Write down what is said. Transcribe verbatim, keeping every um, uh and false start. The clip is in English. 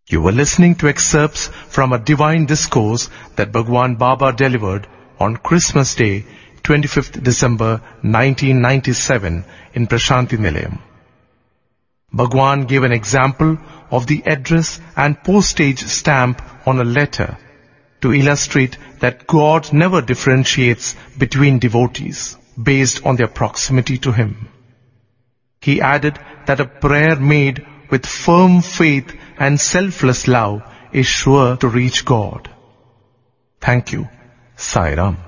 You were listening to excerpts from a divine discourse that Bhagwan Baba delivered on Christmas Day, twenty-fifth December nineteen ninety-seven in Prashanti Nilayam. Bhagwan gave an example of the address and postage stamp on a letter to illustrate that God never differentiates between devotees based on their proximity to Him. He added that a prayer made with firm faith and selfless love is sure to reach God. Thank you. Sai Ram.